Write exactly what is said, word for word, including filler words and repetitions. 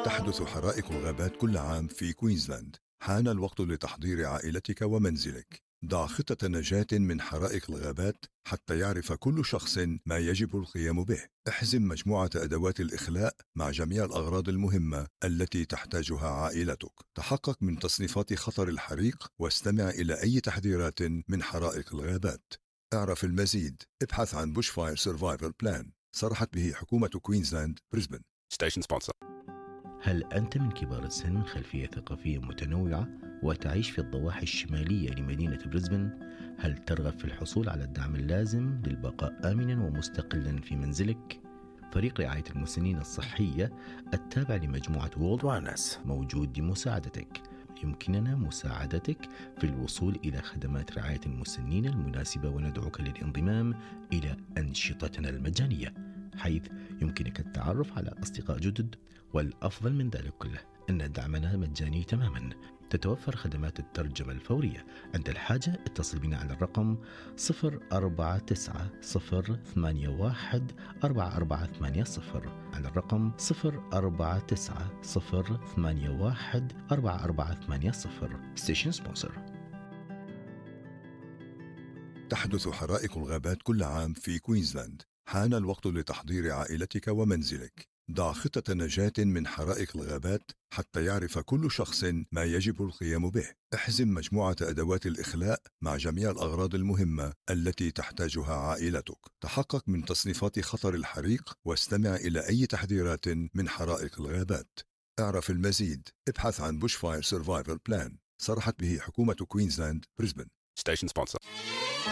تحدث حرائق الغابات كل عام في كوينزلاند. حان الوقت لتحضير عائلتك ومنزلك. ضع خطة نجاة من حرائق الغابات حتى يعرف كل شخص ما يجب القيام به. احزم مجموعة أدوات الإخلاء مع جميع الأغراض المهمة التي تحتاجها عائلتك. تحقق من تصنيفات خطر الحريق واستمع إلى أي تحذيرات من حرائق الغابات. اعرف المزيد. ابحث عن بوش فاير سيرفايفل بلان صرحت به حكومة كوينزلاند بريسبن. Station sponsor. هل أنت من كبار السن من خلفية ثقافية متنوعة وتعيش في الضواحي الشمالية لمدينة بريسبن؟ هل ترغب في الحصول على الدعم اللازم للبقاء آمنا ومستقلا في منزلك؟ فريق رعاية المسنين الصحية التابع لمجموعة وولد وانس موجود لمساعدتك. يمكننا مساعدتك في الوصول إلى خدمات رعاية المسنين المناسبة، وندعوك للانضمام إلى أنشطتنا المجانية، حيث يمكنك التعرف على أصدقاء جدد. والأفضل من ذلك كله أن دعمنا مجاني تماما. تتوفر خدمات الترجمة الفورية. عند الحاجة اتصل بنا على الرقم صفر أربعة تسعة صفر ثمانية واحد أربعة أربعة ثمانية صفر على الرقم صفر أربعة تسعة صفر ثمانية واحد أربعة أربعة ثمانية صفر. ستيشن سبونسر. تحدث حرائق الغابات كل عام في كوينزلاند. حان الوقت لتحضير عائلتك ومنزلك. ضع خطة نجاة من حرائق الغابات حتى يعرف كل شخص ما يجب القيام به. احزم مجموعة أدوات الإخلاء مع جميع الأغراض المهمة التي تحتاجها عائلتك. تحقق من تصنيفات خطر الحريق واستمع إلى أي تحذيرات من حرائق الغابات. اعرف المزيد. ابحث عن بوش فاير سيرفايفل بلان صرحت به حكومة كوينزلاند بريسبن. Station sponsor.